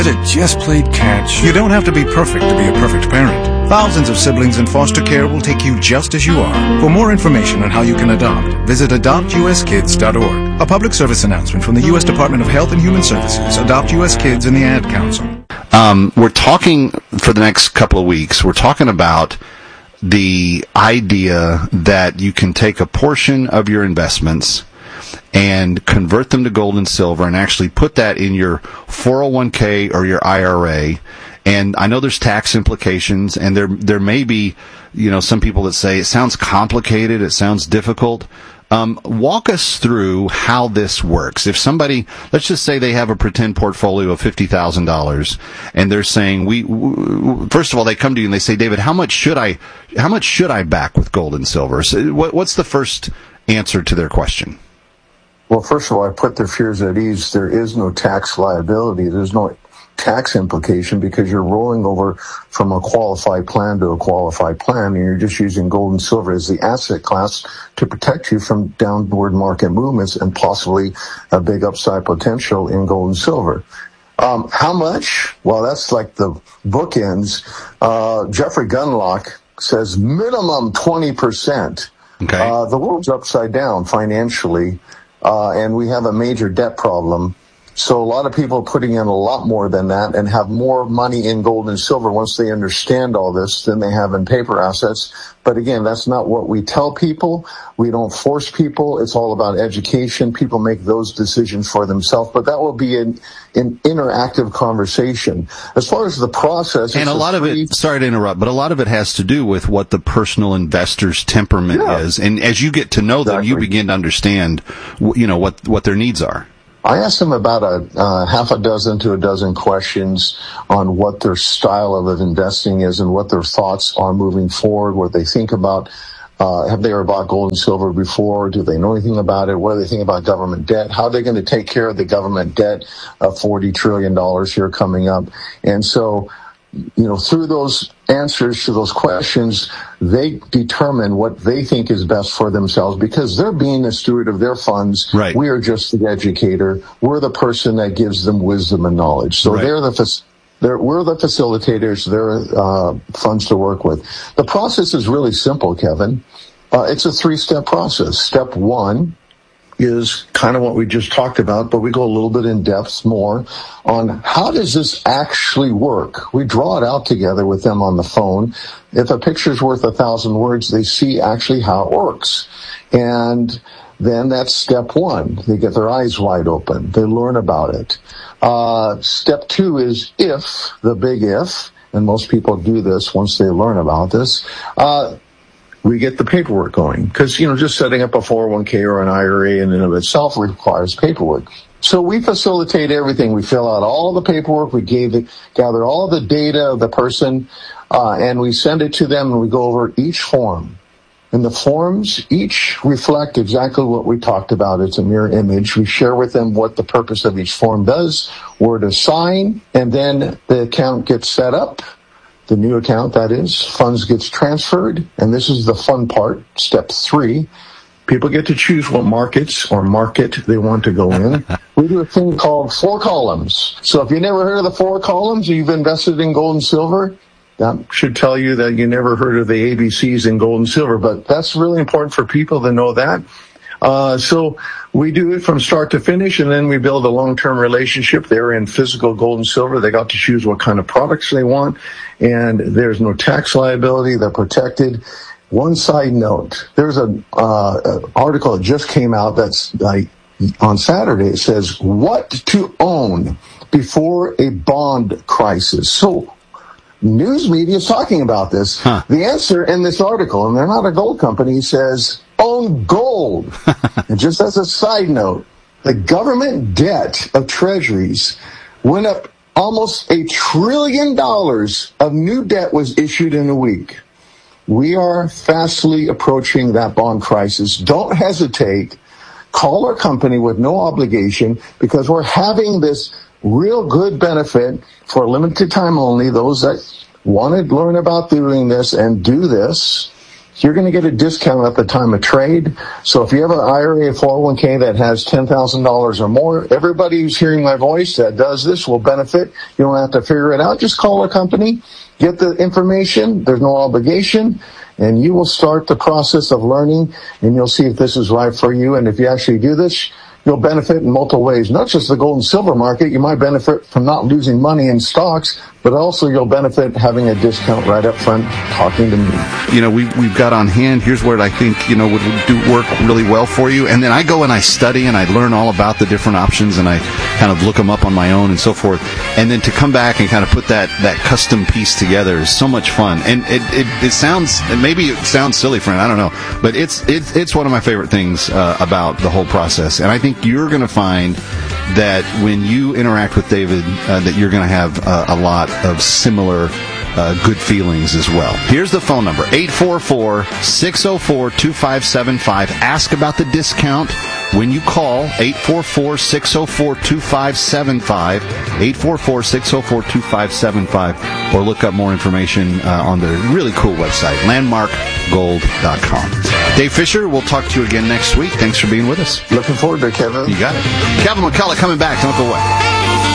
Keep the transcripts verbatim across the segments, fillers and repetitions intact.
It just played catch. You don't have to be perfect to be a perfect parent. Thousands of siblings in foster care will take you just as you are. For more information on how you can adopt, visit adopt u s kids dot org. A public service announcement from the U S Department of Health and Human Services, Adopt U S Kids, and the Ad Council. Um, we're talking for the next couple of weeks, we're talking about the idea that you can take a portion of your investments and convert them to gold and silver and actually put that in your four oh one k or your I R A. And I know there's tax implications, and there there may be, you know, some people that say it sounds complicated, it sounds difficult. Um, walk us through how this works. If somebody, let's just say they have a pretend portfolio of fifty thousand dollars, and they're saying, we, w- first of all, they come to you and they say, David, how much should I, how much should I back with gold and silver? So what, what's the first answer to their question? Well, first of all, I put their fears at ease. There is no tax liability. There's no tax implication because you're rolling over from a qualified plan to a qualified plan, and you're just using gold and silver as the asset class to protect you from downward market movements and possibly a big upside potential in gold and silver. Um, how much? Well, that's like the bookends. Uh, Jeffrey Gunlock says minimum twenty percent. Okay. Uh, the world's upside down financially. Uh, and we have a major debt problem. So a lot of people are putting in a lot more than that and have more money in gold and silver once they understand all this than they have in paper assets. But again, that's not what we tell people. We don't force people. It's all about education. People make those decisions for themselves. But that will be an, an interactive conversation. As far as the process... And a lot of it, sorry to interrupt, but a lot of it has to do with what the personal investor's temperament Yeah. is. And as you get to know them, Exactly. you begin to understand, you know, what, what their needs are. I asked them about a uh, half a dozen to a dozen questions on what their style of investing is and what their thoughts are moving forward, what they think about. Uh, have they ever bought gold and silver before? Do they know anything about it? What do they think about government debt? How are they going to take care of the government debt of forty trillion dollars here coming up? And so, you know, through those answers to those questions, they determine what they think is best for themselves because they're being the steward of their funds. Right. We are just the educator. We're the person that gives them wisdom and knowledge. So Right. they're the fac- they're, we're the facilitators. They're uh, funds to work with. The process is really simple, Kevin. Uh, it's a three-step process. Step one is kind of what we just talked about, but we go a little bit in depth more on how does this actually work. We draw it out together with them on the phone. If a picture's worth a thousand words, they see actually how it works. And then that's step one. They get their eyes wide open. They learn about it. Uh, step two is if, the big if, and most people do this once they learn about this, uh, we get the paperwork going. Because, you know, just setting up a four oh one k or an I R A in and of itself requires paperwork. So we facilitate everything. We fill out all the paperwork. We gave it, gather all the data of the person, uh, and we send it to them, and we go over each form. And the forms each reflect exactly what we talked about. It's a mirror image. We share with them what the purpose of each form does, where to sign, and then the account gets set up. The new account, that is, funds gets transferred, and this is the fun part, step three. People get to choose what markets or market they want to go in. We do a thing called four columns. So if you never heard of the four columns, or you've invested in gold and silver, that should tell you that you never heard of the A B Cs in gold and silver, but that's really important for people to know that. Uh, so we do it from start to finish, and then we build a long-term relationship. They're in physical gold and silver. They got to choose what kind of products they want, and there's no tax liability. They're protected. One side note, there's an uh, article that just came out that's like on Saturday. It says, what to own before a bond crisis. So news media is talking about this. Huh. The answer in this article, and they're not a gold company, says own gold. And just as a side note, the government debt of treasuries went up almost a trillion dollars of new debt was issued in a week. We are fastly approaching that bond crisis. Don't hesitate. Call our company with no obligation because we're having this real good benefit for a limited time only. Those that want to learn about doing this and do this, you're going to get a discount at the time of trade. So if you have an I R A, four oh one k that has ten thousand dollars or more, everybody who's hearing my voice that does this will benefit. You don't have to figure it out. Just call a company, get the information. There's no obligation. And you will start the process of learning, and you'll see if this is right for you. And if you actually do this, you'll benefit in multiple ways. Not just the gold and silver market. You might benefit from not losing money in stocks, but also you'll benefit having a discount right up front talking to me. You know, we, we've got on hand, here's where I think, you know, would do work really well for you. And then I go and I study and I learn all about the different options and I kind of look them up on my own and so forth. And then to come back and kind of put that, that custom piece together is so much fun. And it, it, it sounds, maybe it sounds silly, friend, I don't know. But it's, it's, it's one of my favorite things uh, about the whole process. And I think you're going to find that when you interact with David, uh, that you're going to have uh, a lot of similar uh, good feelings as well. Here's the phone number, eight four four, six oh four, two five seven five. Ask about the discount when you call, eight four four, six oh four, two five seven five, eight four four, six oh four, two five seven five, or look up more information uh, on the really cool website, landmark gold dot com. Dave Fisher, we'll talk to you again next week. Thanks for being with us. Looking forward to it, Kevin. You got it. Kevin McCullough coming back. Don't go away.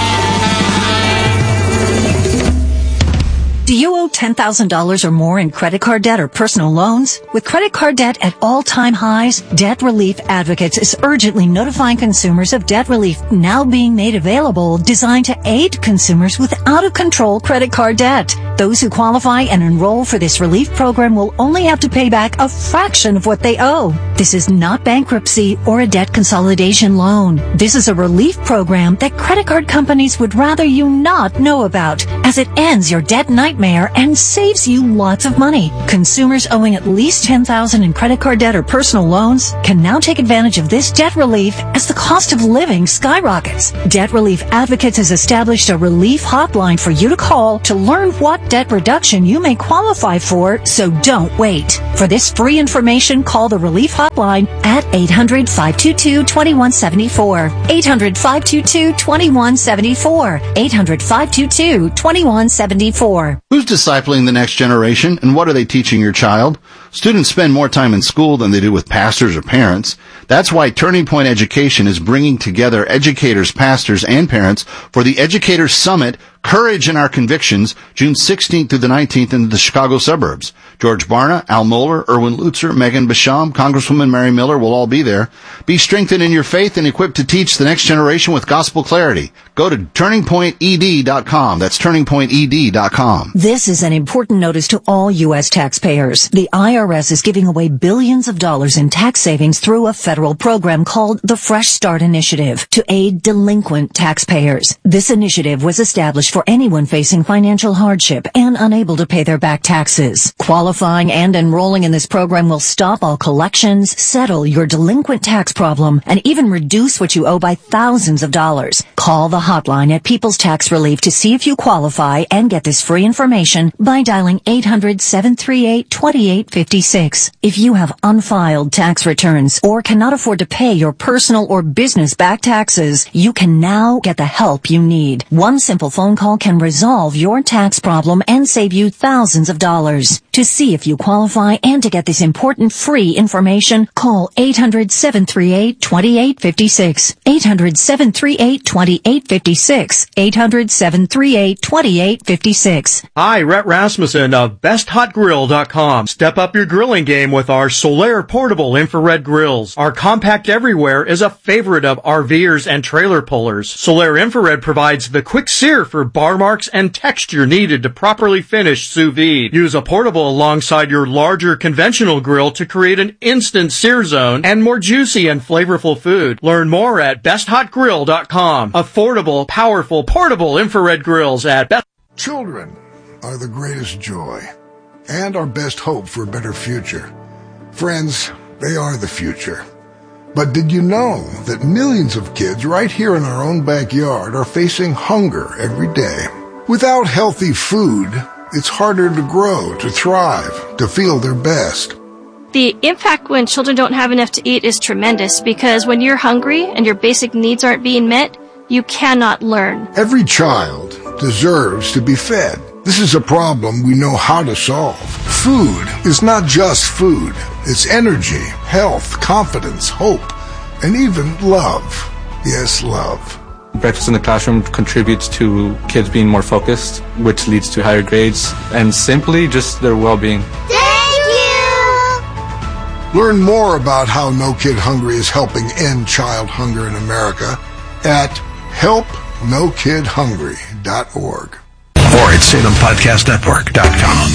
Do you owe ten thousand dollars or more in credit card debt or personal loans? With credit card debt at all-time highs, Debt Relief Advocates is urgently notifying consumers of debt relief now being made available, designed to aid consumers with out-of-control credit card debt. Those who qualify and enroll for this relief program will only have to pay back a fraction of what they owe. This is not bankruptcy or a debt consolidation loan. This is a relief program that credit card companies would rather you not know about, as it ends your debt nightmare and saves you lots of money. Consumers owing at least ten thousand dollars in credit card debt or personal loans can now take advantage of this debt relief as the cost of living skyrockets. Debt Relief Advocates has established a relief hotline for you to call to learn what debt reduction you may qualify for, so don't wait. For this free information, call the relief hotline at eight hundred, five two two, two one seven four. eight hundred, five two two, two one seven four. eight hundred, five two two, two one seven four. Who's discipling the next generation, and what are they teaching your child? Students spend more time in school than they do with pastors or parents. That's why Turning Point Education is bringing together educators, pastors, and parents for the Educators Summit, Courage in Our Convictions, June sixteenth through the nineteenth in the Chicago suburbs. George Barna, Al Mohler, Erwin Lutzer, Megan Basham, Congresswoman Mary Miller will all be there. Be strengthened in your faith and equipped to teach the next generation with gospel clarity. Go to turning point e d dot com. That's turning point e d dot com. This is an important notice to all U S taxpayers. The I R S is giving away billions of dollars in tax savings through a federal program called the Fresh Start Initiative to aid delinquent taxpayers. This initiative was established for anyone facing financial hardship and unable to pay their back taxes. Qualifying and enrolling in this program will stop all collections, settle your delinquent tax problem, and even reduce what you owe by thousands of dollars. Call the hotline at People's Tax Relief to see if you qualify and get this free information by dialing eight hundred, seven three eight, two eight five six. If you have unfiled tax returns or cannot afford to pay your personal or business back taxes, you can now get the help you need. One simple phone call can resolve your tax problem and save you thousands of dollars. To see if you qualify and to get this important free information, call eight hundred, seven three eight, two eight five six. eight hundred, seven three eight, two eight five six. eight hundred, seven three eight, two eight five six. Hi, Rhett Rasmussen of best hot grill dot com. Step up your grilling game with our Solaire portable infrared grills. Our compact everywhere is a favorite of RVers and trailer pullers. Solaire infrared provides the quick sear for bar marks and texture needed to properly finish sous vide. Use a portable alongside your larger conventional grill to create an instant sear zone and more juicy and flavorful food. Learn more at best hot grill dot com. Affordable, powerful, portable infrared grills at Best. Children are the greatest joy and our best hope for a better future. Friends, they are the future. But did you know that millions of kids right here in our own backyard are facing hunger every day? Without healthy food, it's harder to grow, to thrive, to feel their best. The impact when children don't have enough to eat is tremendous because when you're hungry and your basic needs aren't being met, you cannot learn. Every child deserves to be fed. This is a problem we know how to solve. food is not just food. It's energy, health, confidence, hope, and even love. Yes, love. Breakfast in the classroom contributes to kids being more focused, which leads to higher grades, and simply just their well-being. Thank you! Learn more about how No Kid Hungry is helping end child hunger in America at help no kid hungry dot org. Or at salem podcast network dot com.